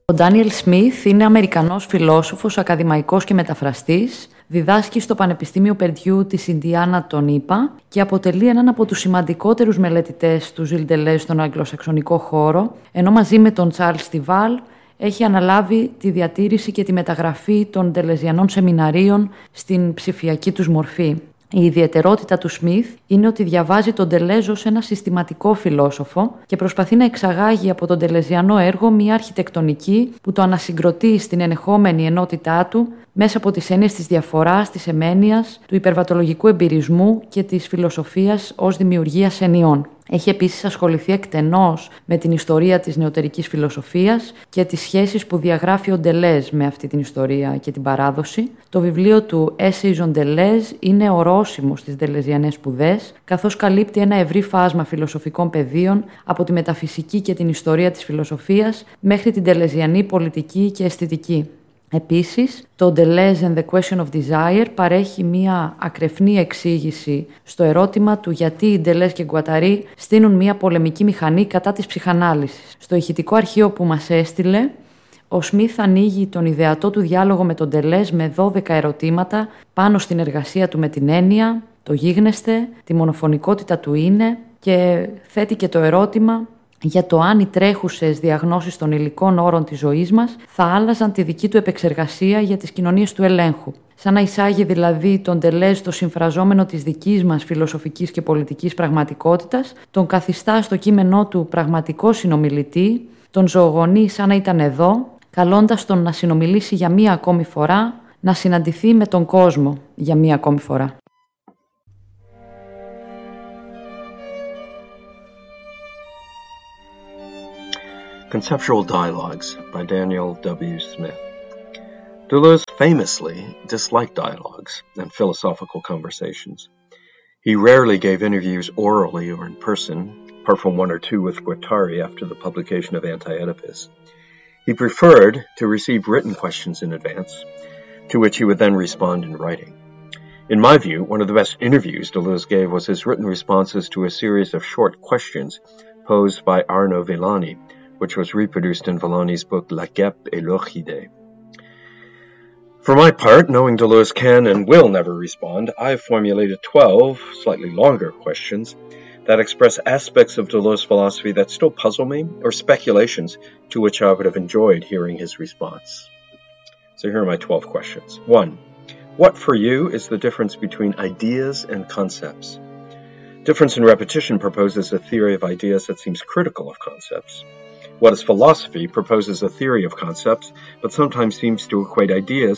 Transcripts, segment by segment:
Ο Ντάνιελ Σμιθ είναι Αμερικανός φιλόσοφος, ακαδημαϊκός και μεταφραστής. Διδάσκει στο Πανεπιστήμιο Περντιού της Ινδιάνα των ΗΠΑ και αποτελεί έναν από τους σημαντικότερους μελετητές του Ζιλ Ντελέζ στον αγγλοσαξονικό χώρο, ενώ μαζί με τον Τσάρλς Στιβάλ έχει αναλάβει τη διατήρηση και τη μεταγραφή των ντελεζιανών σεμιναρίων στην ψηφιακή τους μορφή. Η ιδιαιτερότητα του Σμιθ είναι ότι διαβάζει τον Ντελέζ ως ένα συστηματικό φιλόσοφο και προσπαθεί να εξαγάγει από τον ντελεζιανό έργο μια αρχιτεκτονική που το ανασυγκροτεί στην ενεχόμενη ενότητά του μέσα από τις έννοιες της διαφοράς, της εμένειας, του υπερβατολογικού εμπειρισμού και της φιλοσοφίας ως δημιουργίας ενιών. Έχει επίσης ασχοληθεί εκτενώς με την ιστορία της νεωτερικής φιλοσοφίας και τις σχέσεις που διαγράφει ο Ντελέζ με αυτή την ιστορία και την παράδοση. Το βιβλίο του Essays on Deleuze είναι ορόσημο στις ντελεζιανές σπουδές, καθώς καλύπτει ένα ευρύ φάσμα φιλοσοφικών πεδίων από τη μεταφυσική και την ιστορία της φιλοσοφίας μέχρι την ντελεζιανή πολιτική και αισθητική. Επίσης, το Deleuze and the Question of Desire παρέχει μία ακρεφνή εξήγηση στο ερώτημα του γιατί οι Deleuze και Γκουαταρί στείνουν μία πολεμική μηχανή κατά της ψυχανάλυσης. Στο ηχητικό αρχείο που μας έστειλε, ο Σμιθ ανοίγει τον ιδεατό του διάλογο με τον Deleuze με 12 ερωτήματα πάνω στην εργασία του με την έννοια, το γίγνεσθε, τη μονοφωνικότητα του είναι και θέτει και το ερώτημα για το αν οι τρέχουσες διαγνώσεις των υλικών όρων της ζωής μας θα άλλαζαν τη δική του επεξεργασία για τις κοινωνίες του ελέγχου. Σαν να εισάγει δηλαδή τον Deleuze στο συμφραζόμενο της δικής μας φιλοσοφικής και πολιτικής πραγματικότητας, τον καθιστά στο κείμενό του πραγματικό συνομιλητή, τον ζωογονεί σαν να ήταν εδώ, καλώντας τον να συνομιλήσει για μία ακόμη φορά, να συναντηθεί με τον κόσμο για μία ακόμη φορά. Conceptual Dialogues by Daniel W. Smith. Deleuze famously disliked dialogues and philosophical conversations. He rarely gave interviews orally or in person, apart from one or two with Guattari after the publication of Anti-Oedipus. He preferred to receive written questions in advance, to which he would then respond in writing. In my view, one of the best interviews Deleuze gave was his written responses to a series of short questions posed by Arnaud Villani, which was reproduced in Villani's book La Guêpe et l'Orchidée. For my part, knowing Deleuze can and will never respond, I have formulated 12 slightly longer questions that express aspects of Deleuze's philosophy that still puzzle me, or speculations to which I would have enjoyed hearing his response. So here are my 12 questions. 1. What for you is the difference between ideas and concepts? Difference in repetition proposes a theory of ideas that seems critical of concepts. What is philosophy proposes a theory of concepts, but sometimes seems to equate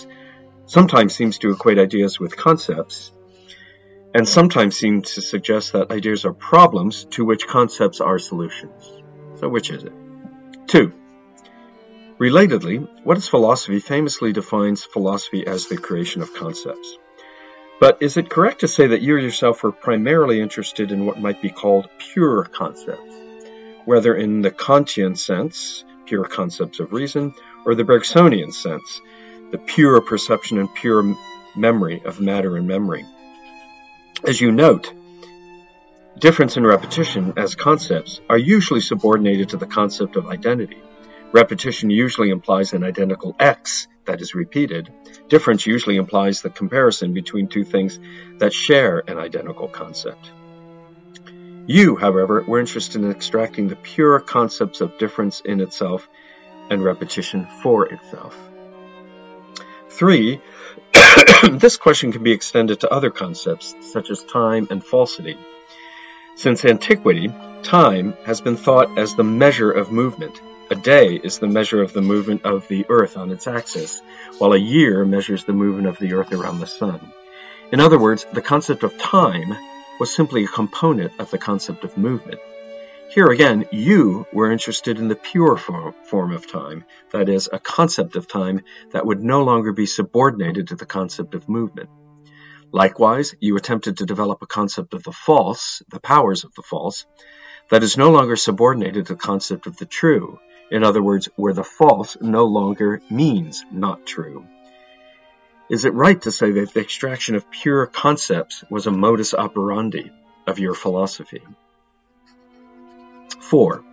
ideas with concepts, and sometimes seems to suggest that ideas are problems to which concepts are solutions. So which is it? 2. Relatedly, what is philosophy famously defines philosophy as the creation of concepts. But is it correct to say that you yourself were primarily interested in what might be called pure concepts, whether in the Kantian sense, pure concepts of reason, or the Bergsonian sense, the pure perception and pure memory of matter and memory? As you note, difference and repetition as concepts are usually subordinated to the concept of identity. Repetition usually implies an identical X that is repeated. Difference usually implies the comparison between two things that share an identical concept. You, however, were interested in extracting the pure concepts of difference in itself and repetition for itself. 3. This question can be extended to other concepts, such as time and falsity. Since antiquity, time has been thought as the measure of movement. A day is the measure of the movement of the earth on its axis, while a year measures the movement of the earth around the sun. In other words, the concept of time was simply a component of the concept of movement. Here again, you were interested in the pure form of time, that is, a concept of time that would no longer be subordinated to the concept of movement. Likewise, you attempted to develop a concept of the false, the powers of the false, that is no longer subordinated to the concept of the true. In other words, where the false no longer means not true. Is it right to say that the extraction of pure concepts was a modus operandi of your philosophy? 4.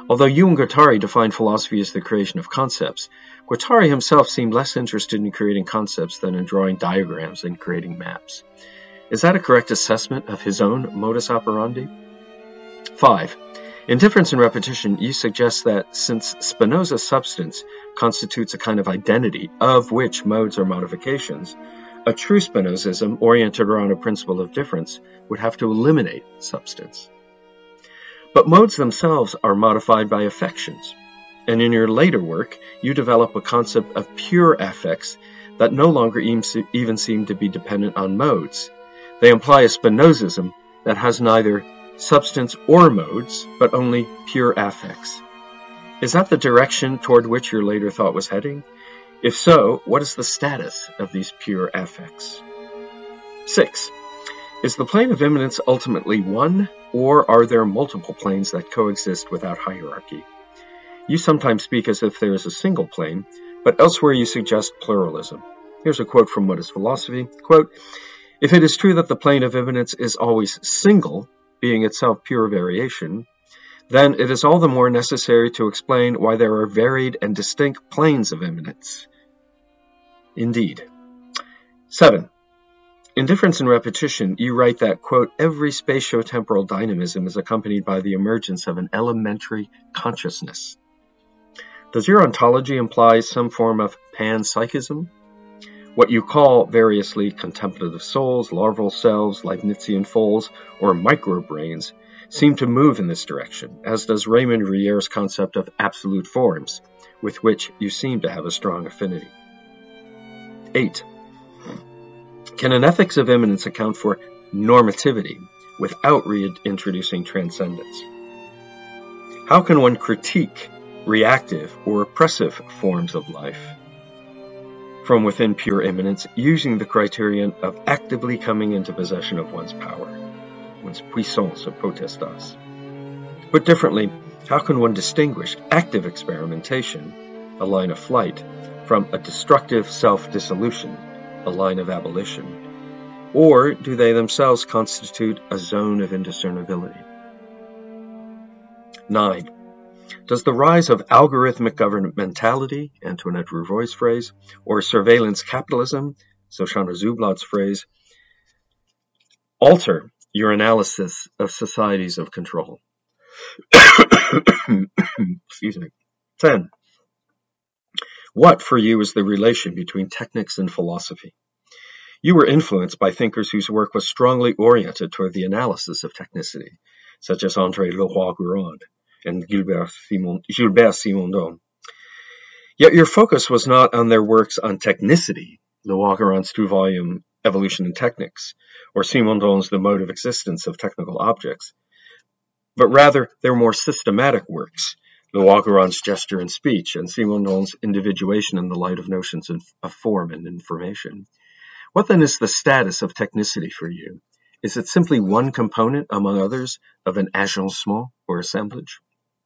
Although you and Guattari defined philosophy as the creation of concepts, Guattari himself seemed less interested in creating concepts than in drawing diagrams and creating maps. Is that a correct assessment of his own modus operandi? 5. In Difference and Repetition, you suggest that since Spinoza's substance constitutes a kind of identity of which modes are modifications, a true Spinozism oriented around a principle of difference would have to eliminate substance. But modes themselves are modified by affections, and in your later work, you develop a concept of pure affects that no longer even seem to be dependent on modes. They imply a Spinozism that has neither substance or modes, but only pure affects. Is that the direction toward which your later thought was heading? If so, what is the status of these pure affects? 6. Is the plane of immanence ultimately one, or are there multiple planes that coexist without hierarchy? You sometimes speak as if there is a single plane, but elsewhere you suggest pluralism. Here's a quote from What is Philosophy? Quote, "If it is true that the plane of immanence is always single, being itself pure variation, then it is all the more necessary to explain why there are varied and distinct planes of immanence." Indeed. 7. In Difference and Repetition, you write that, quote, "Every spatio-temporal dynamism is accompanied by the emergence of an elementary consciousness." Does your ontology imply some form of panpsychism? What you call variously contemplative souls, larval selves, Leibnizian foals, or microbrains seem to move in this direction, as does Raymond Rouillet's concept of absolute forms, with which you seem to have a strong affinity. 8. Can an ethics of immanence account for normativity without reintroducing transcendence? How can one critique reactive or oppressive forms of life from within pure immanence using the criterion of actively coming into possession of one's power, one's puissance or potestas? Put differently, how can one distinguish active experimentation, a line of flight, from a destructive self-dissolution, a line of abolition? Or do they themselves constitute a zone of indiscernibility? 9. Does the rise of algorithmic governmentality, Antoinette Rouvoy's phrase, or surveillance capitalism, Shoshana Zublad's phrase, alter your analysis of societies of control? Excuse me. 10. What, for you, is the relation between technics and philosophy? You were influenced by thinkers whose work was strongly oriented toward the analysis of technicity, such as André Leroi-Gourand and Gilbert Simondon. Yet your focus was not on their works on technicity, Leroi-Gourand's 2-volume Evolution and Technics, or Simondon's The Mode of Existence of Technical Objects, but rather their more systematic works, Leroi-Gourand's Gesture and Speech, and Simondon's Individuation in the Light of Notions of Form and Information. What then is the status of technicity for you? Is it simply one component, among others, of an agencement or assemblage?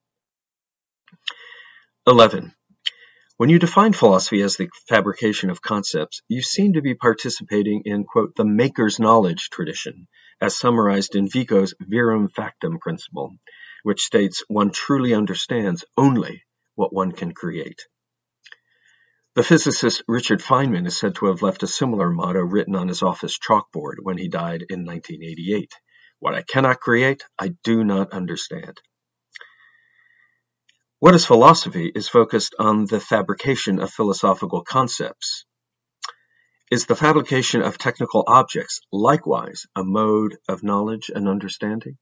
11. When you define philosophy as the fabrication of concepts, you seem to be participating in, quote, the maker's knowledge tradition, as summarized in Vico's Virum Factum principle, which states one truly understands only what one can create. The physicist Richard Feynman is said to have left a similar motto written on his office chalkboard when he died in 1988. What I cannot create, I do not understand. What is Philosophy is focused on the fabrication of philosophical concepts. Is the fabrication of technical objects likewise a mode of knowledge and understanding?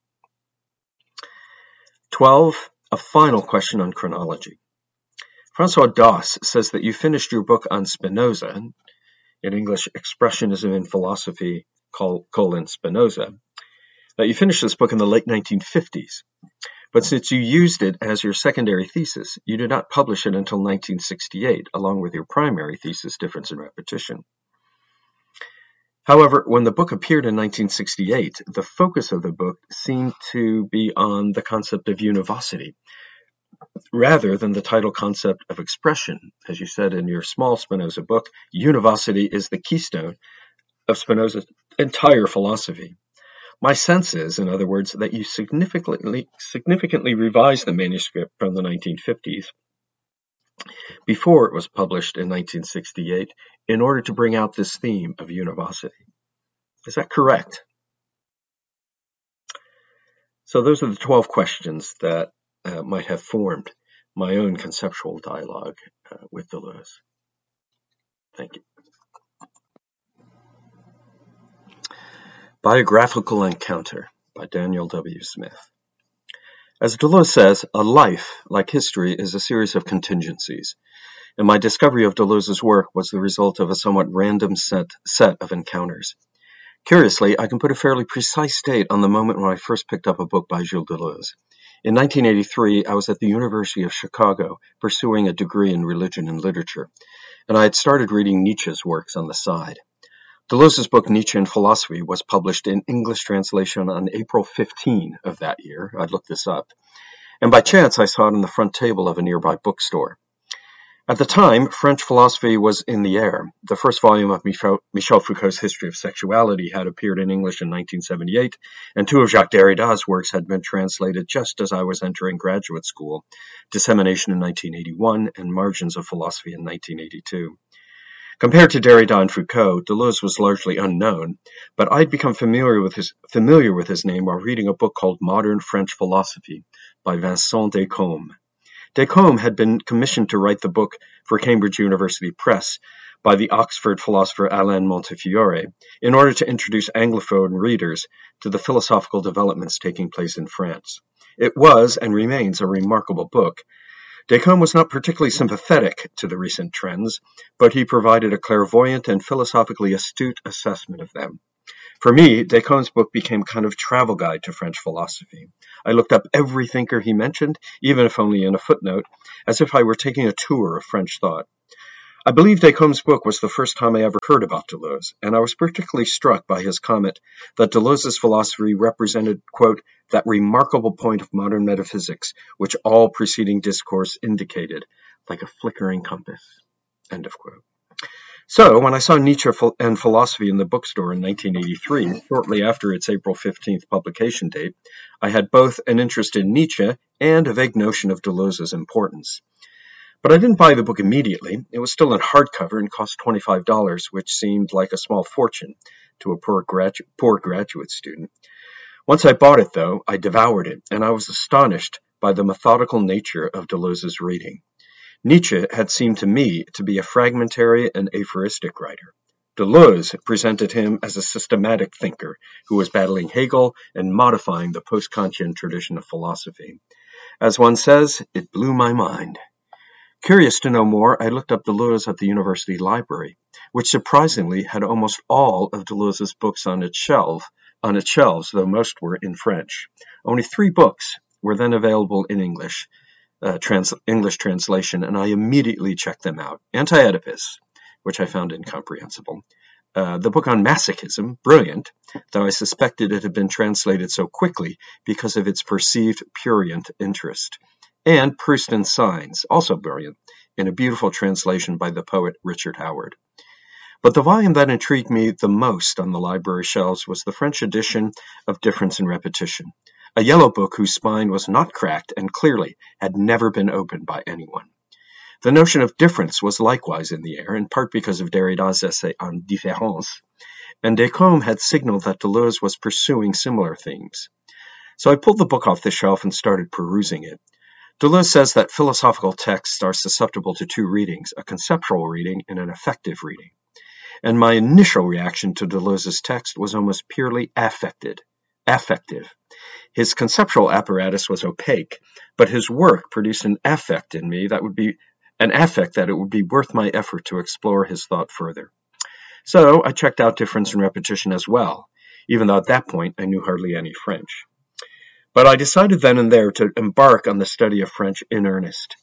12. A final question on chronology. François Doss says that you finished your book on Spinoza, in English Expressionism in Philosophy, Spinoza, that you finished this book in the late 1950s. But since you used it as your secondary thesis, you did not publish it until 1968, along with your primary thesis, Difference and Repetition. However, when the book appeared in 1968, the focus of the book seemed to be on the concept of univocity, rather than the title concept of expression. As you said in your small Spinoza book, univocity is the keystone of Spinoza's entire philosophy. My sense is, in other words, that you significantly revised the manuscript from the 1950s before it was published in 1968 in order to bring out this theme of univocity. Is that correct? So those are the 12 questions that might have formed my own conceptual dialogue with Deleuze. Thank you. Biographical Encounter by Daniel W. Smith. As Deleuze says, a life, like history, is a series of contingencies, and my discovery of Deleuze's work was the result of a somewhat random set of encounters. Curiously, I can put a fairly precise date on the moment when I first picked up a book by Gilles Deleuze. In 1983, I was at the University of Chicago pursuing a degree in religion and literature, and I had started reading Nietzsche's works on the side. Deleuze's book Nietzsche and Philosophy was published in English translation on April 15 of that year. I'd looked this up. And by chance, I saw it on the front table of a nearby bookstore. At the time, French philosophy was in the air. The first volume of Michel Foucault's History of Sexuality had appeared in English in 1978, and two of Jacques Derrida's works had been translated just as I was entering graduate school, Dissemination in 1981 and Margins of Philosophy in 1982. Compared to Derrida and Foucault, Deleuze was largely unknown, but I'd become familiar with his name while reading a book called Modern French Philosophy by Vincent Descommes. Descommes had been commissioned to write the book for Cambridge University Press by the Oxford philosopher Alain Montefiore in order to introduce Anglophone readers to the philosophical developments taking place in France. It was and remains a remarkable book. Descommes was not particularly sympathetic to the recent trends, but he provided a clairvoyant and philosophically astute assessment of them. For me, Descommes' book became kind of travel guide to French philosophy. I looked up every thinker he mentioned, even if only in a footnote, as if I were taking a tour of French thought. I believe Descommes' book was the first time I ever heard about Deleuze, and I was particularly struck by his comment that Deleuze's philosophy represented, quote, that remarkable point of modern metaphysics which all preceding discourse indicated, like a flickering compass, end of quote. So, when I saw Nietzsche and Philosophy in the bookstore in 1983, shortly after its April 15th publication date, I had both an interest in Nietzsche and a vague notion of Deleuze's importance. But I didn't buy the book immediately. It was still in hardcover and cost $25, which seemed like a small fortune to a poor graduate student. Once I bought it, though, I devoured it, and I was astonished by the methodical nature of Deleuze's reading. Nietzsche had seemed to me to be a fragmentary and aphoristic writer. Deleuze presented him as a systematic thinker who was battling Hegel and modifying the post-Kantian tradition of philosophy. As one says, it blew my mind. Curious to know more, I looked up Deleuze at the university library, which surprisingly had almost all of Deleuze's books on its shelves, though most were in French. Only 3 books were then available in English translation, and I immediately checked them out. Anti-Oedipus, which I found incomprehensible. The book on masochism, brilliant, though I suspected it had been translated so quickly because of its perceived prurient interest. And Proust and Signs, also brilliant, in a beautiful translation by the poet Richard Howard. But the volume that intrigued me the most on the library shelves was the French edition of Difference and Repetition, a yellow book whose spine was not cracked and clearly had never been opened by anyone. The notion of difference was likewise in the air, in part because of Derrida's essay on différance, and Descommes had signaled that Deleuze was pursuing similar themes. So I pulled the book off the shelf and started perusing it. Deleuze says that philosophical texts are susceptible to 2 readings, a conceptual reading and an affective reading. And my initial reaction to Deleuze's text was almost purely affective. His conceptual apparatus was opaque, but his work produced an affect in me that would be an affect that it would be worth my effort to explore his thought further. So I checked out Difference and Repetition as well, even though at that point I knew hardly any French. But I decided then and there to embark on the study of French in earnest.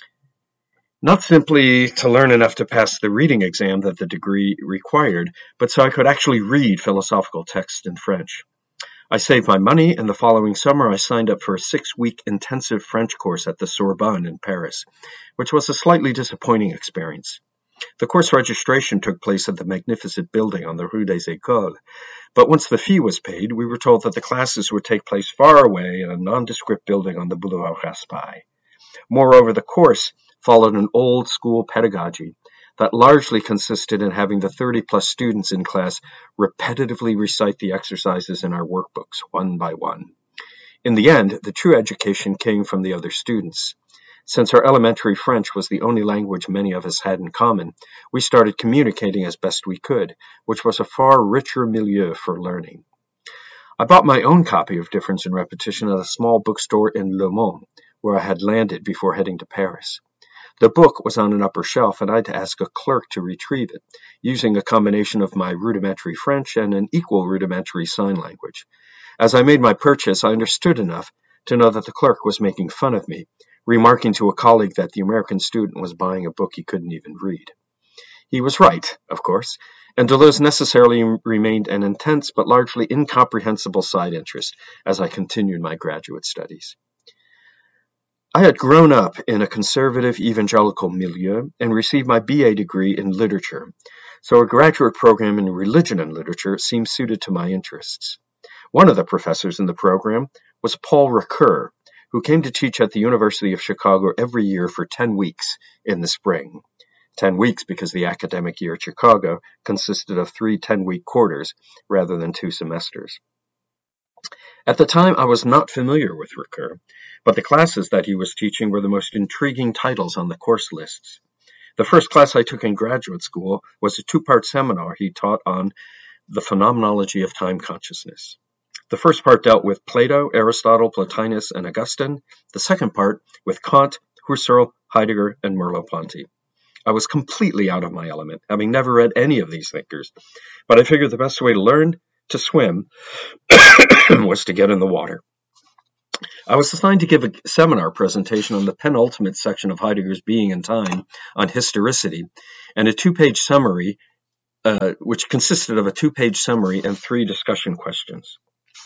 Not simply to learn enough to pass the reading exam that the degree required, but so I could actually read philosophical texts in French. I saved my money, and the following summer I signed up for a 6-week intensive French course at the Sorbonne in Paris, which was a slightly disappointing experience. The course registration took place at the magnificent building on the Rue des Écoles, but once the fee was paid, we were told that the classes would take place far away in a nondescript building on the Boulevard Raspail. Moreover, the course followed an old-school pedagogy that largely consisted in having the 30-plus students in class repetitively recite the exercises in our workbooks, one by one. In the end, the true education came from the other students. Since our elementary French was the only language many of us had in common, we started communicating as best we could, which was a far richer milieu for learning. I bought my own copy of Difference in Repetition at a small bookstore in Le Mans, where I had landed before heading to Paris. The book was on an upper shelf, and I had to ask a clerk to retrieve it, using a combination of my rudimentary French and an equal rudimentary sign language. As I made my purchase, I understood enough to know that the clerk was making fun of me, remarking to a colleague that the American student was buying a book he couldn't even read. He was right, of course, and Deleuze necessarily remained an intense but largely incomprehensible side interest as I continued my graduate studies. I had grown up in a conservative evangelical milieu and received my BA degree in literature, so a graduate program in religion and literature seemed suited to my interests. One of the professors in the program was Paul Ricoeur, who came to teach at the University of Chicago every year for 10 weeks in the spring. 10 weeks because the academic year at Chicago consisted of 3 10-week quarters rather than 2 semesters. At the time, I was not familiar with Ricoeur, but the classes that he was teaching were the most intriguing titles on the course lists. The first class I took in graduate school was a 2-part seminar he taught on the phenomenology of time consciousness. The first part dealt with Plato, Aristotle, Plotinus, and Augustine. The second part with Kant, Husserl, Heidegger, and Merleau-Ponty. I was completely out of my element, having never read any of these thinkers, but I figured the best way to learn to swim was to get in the water. I was assigned to give a seminar presentation on the penultimate section of Heidegger's Being and Time on historicity, and a 2-page summary, which consisted of a 2-page summary and 3 discussion questions.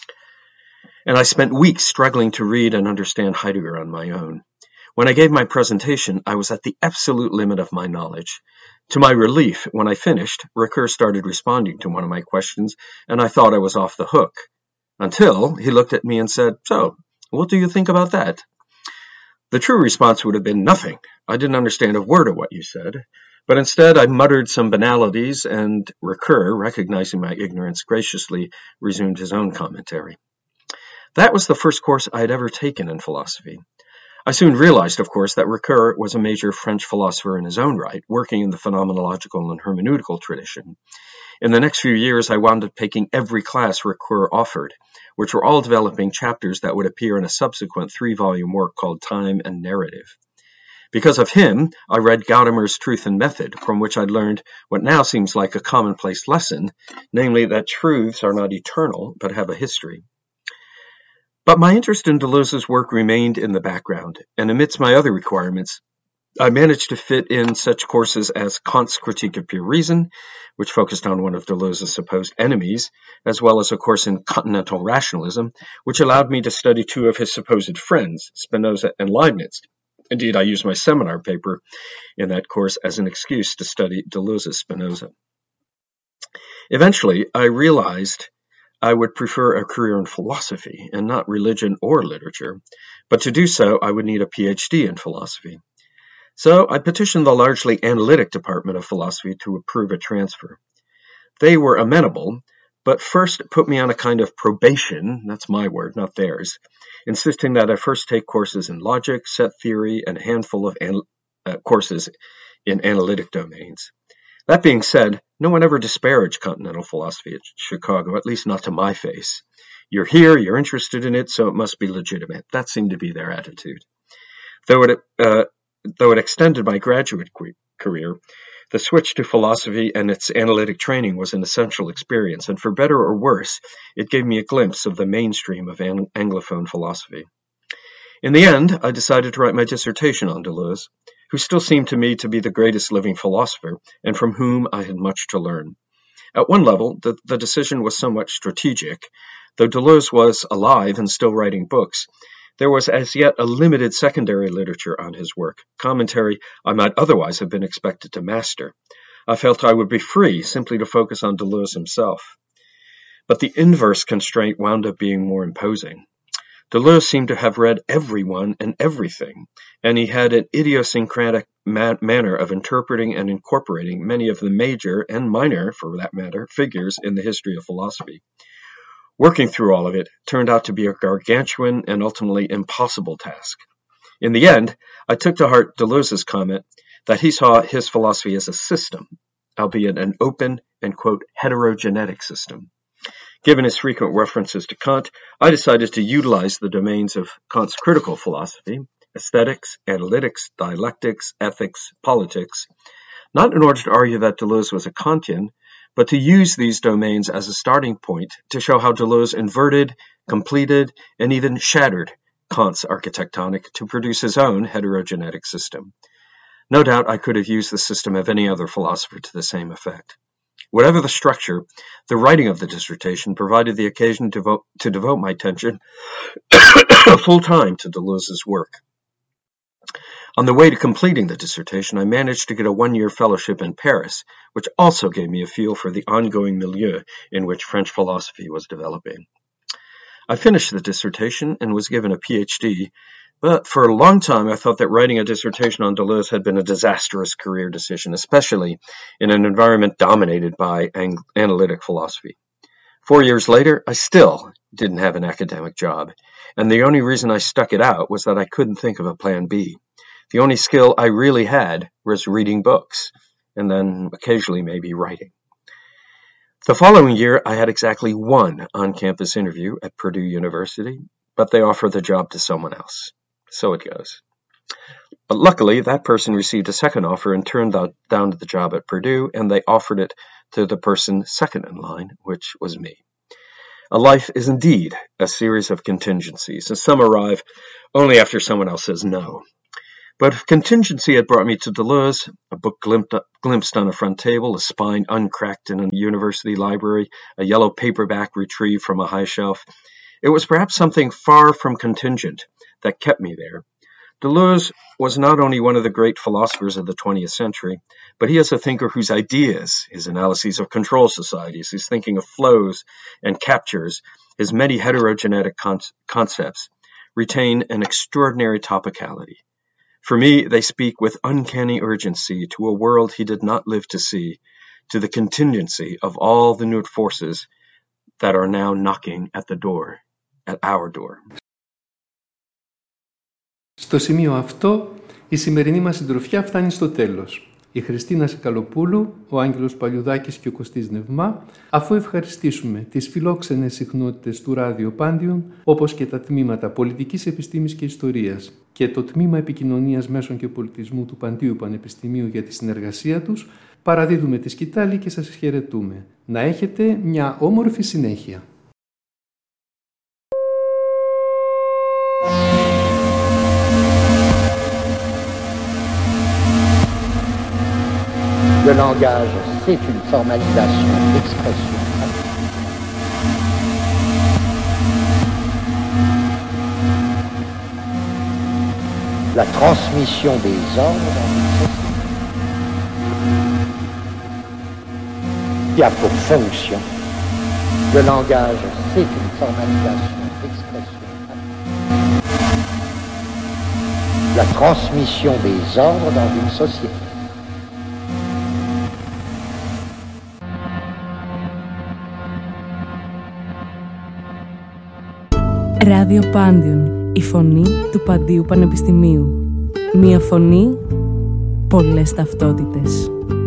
And I spent weeks struggling to read and understand Heidegger on my own. When I gave my presentation, I was at the absolute limit of my knowledge. To my relief, when I finished, Ricoeur started responding to one of my questions, and I thought I was off the hook. Until he looked at me and said, "So, what do you think about that?" The true response would have been nothing. I didn't understand a word of what you said. But instead, I muttered some banalities, and Ricoeur, recognizing my ignorance, graciously resumed his own commentary. That was the first course I had ever taken in philosophy. I soon realized, of course, that Ricoeur was a major French philosopher in his own right, working in the phenomenological and hermeneutical tradition. In the next few years, I wound up taking every class Ricoeur offered, which were all developing chapters that would appear in a subsequent 3-volume work called Time and Narrative. Because of him, I read Gadamer's Truth and Method, from which I'd learned what now seems like a commonplace lesson, namely that truths are not eternal, but have a history. But my interest in Deleuze's work remained in the background, and amidst my other requirements, I managed to fit in such courses as Kant's Critique of Pure Reason, which focused on one of Deleuze's supposed enemies, as well as a course in Continental Rationalism, which allowed me to study 2 of his supposed friends, Spinoza and Leibniz. Indeed, I used my seminar paper in that course as an excuse to study Deleuze's Spinoza. Eventually, I realized I would prefer a career in philosophy and not religion or literature, but to do so, I would need a PhD in philosophy. So I petitioned the largely analytic department of philosophy to approve a transfer. They were amenable, but first put me on a kind of probation, that's my word, not theirs, insisting that I first take courses in logic, set theory, and a handful of courses in analytic domains. That being said, no one ever disparaged continental philosophy at Chicago, at least not to my face. You're here, you're interested in it, so it must be legitimate. That seemed to be their attitude. Though it extended my graduate career, the switch to philosophy and its analytic training was an essential experience, and for better or worse, it gave me a glimpse of the mainstream of Anglophone philosophy. In the end, I decided to write my dissertation on Deleuze, who still seemed to me to be the greatest living philosopher, and from whom I had much to learn. At one level, the decision was somewhat strategic. Though Deleuze was alive and still writing books, there was as yet a limited secondary literature on his work, commentary I might otherwise have been expected to master. I felt I would be free simply to focus on Deleuze himself. But the inverse constraint wound up being more imposing. Deleuze seemed to have read everyone and everything, and he had an idiosyncratic manner of interpreting and incorporating many of the major and minor, for that matter, figures in the history of philosophy. Working through all of it turned out to be a gargantuan and ultimately impossible task. In the end, I took to heart Deleuze's comment that he saw his philosophy as a system, albeit an open and, quote, heterogenetic system. Given his frequent references to Kant, I decided to utilize the domains of Kant's critical philosophy, aesthetics, analytics, dialectics, ethics, politics, not in order to argue that Deleuze was a Kantian, but to use these domains as a starting point to show how Deleuze inverted, completed, and even shattered Kant's architectonic to produce his own heterogenetic system. No doubt I could have used the system of any other philosopher to the same effect. Whatever the structure, the writing of the dissertation provided the occasion to devote my attention full time to Deleuze's work. On the way to completing the dissertation, I managed to get a one-year fellowship in Paris, which also gave me a feel for the ongoing milieu in which French philosophy was developing. I finished the dissertation and was given a PhD, but for a long time I thought that writing a dissertation on Deleuze had been a disastrous career decision, especially in an environment dominated by analytic philosophy. 4 years later, I still didn't have an academic job, and the only reason I stuck it out was that I couldn't think of a plan B. The only skill I really had was reading books, and then occasionally maybe writing. The following year, I had exactly one on-campus interview at Purdue University, but they offered the job to someone else. So it goes. But luckily, that person received a second offer and turned down the job at Purdue, and they offered it to the person second in line, which was me. A life is indeed a series of contingencies, and some arrive only after someone else says no. But if contingency had brought me to Deleuze, a book glimpsed on a front table, a spine uncracked in a university library, a yellow paperback retrieved from a high shelf, it was perhaps something far from contingent that kept me there. Deleuze was not only one of the great philosophers of the 20th century, but he is a thinker whose ideas, his analyses of control societies, his thinking of flows and captures, his many heterogenetic concepts, retain an extraordinary topicality. For me, they speak with uncanny urgency to a world he did not live to see, to the contingency of all the new forces that are now knocking at the door, at our door. Στο σημείο αυτό, η σημερινή μας συντροφιά φτάνει στο τέλος. Η Χριστίνα Σικαλοπούλου, ο Άγγελος Παλιουδάκης και ο Κωστής Νευμά, αφού ευχαριστήσουμε τις φιλόξενες συχνότητες του Ράδιο Πάντιον, όπως και τα τμήματα Πολιτικής Επιστήμης και Ιστορίας και το Τμήμα Επικοινωνίας Μέσων και Πολιτισμού του Παντίου Πανεπιστημίου για τη συνεργασία τους, παραδίδουμε τη σκητάλη και σας χαιρετούμε. Να έχετε μια όμορφη συνέχεια. Le langage, c'est une formalisation d'expression. La transmission des ordres dans une société qui a pour fonction. Le langage, c'est une formalisation d'expression. La transmission des ordres dans une société. Ράδιο Πάντιον, η φωνή του Παντίου Πανεπιστημίου. Μία φωνή, πολλές ταυτότητες.